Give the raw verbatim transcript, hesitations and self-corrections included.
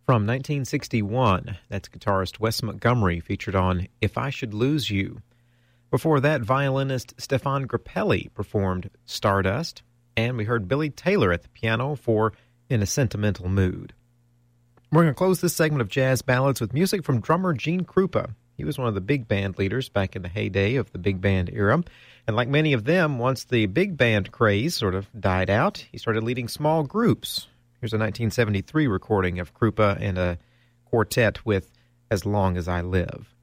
From nineteen sixty-one, that's guitarist Wes Montgomery featured on If I Should Lose You. Before that, violinist Stefan Grappelli performed Stardust, and we heard Billy Taylor at the piano for In a Sentimental Mood. We're going to close this segment of Jazz Ballads with music from drummer Gene Krupa. He was one of the big band leaders back in the heyday of the big band era, and like many of them, once the big band craze sort of died out, he started leading small groups. Here's a nineteen seventy-three recording of Krupa and a quartet with As Long as I Live.